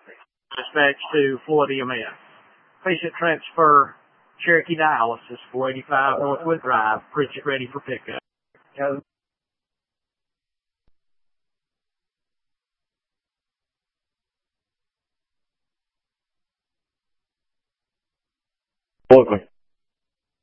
Dispatch to Floyd EMS. Patient transfer Cherokee Dialysis, 485 Northwood Drive. Pritchett ready for pickup. Locally.